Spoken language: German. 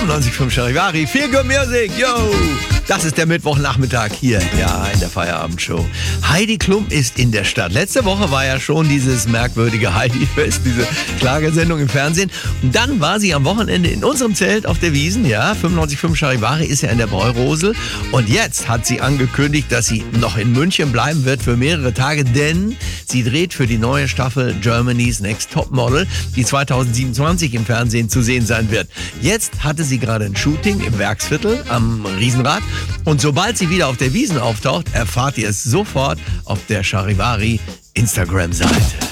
95.5 Charivari, Feel Good Music, yo! Das ist der Mittwochnachmittag hier, ja, in der Feierabendshow. Heidi Klum ist in der Stadt. Letzte Woche war ja schon dieses merkwürdige Heidi-Fest, diese Schlagersendung im Fernsehen. Und dann war sie am Wochenende in unserem Zelt auf der Wiesn, ja, 95.5 Charivari ist ja in der Bräurosel. Und jetzt hat sie angekündigt, dass sie noch in München bleiben wird für mehrere Tage, denn sie dreht für die neue Staffel Germany's Next Topmodel, die 2027 im Fernsehen zu sehen sein wird. Jetzt hatte sie gerade ein Shooting im Werksviertel am Riesenrad. Und sobald sie wieder auf der Wiesn auftaucht, erfahrt ihr es sofort auf der Charivari Instagram-Seite.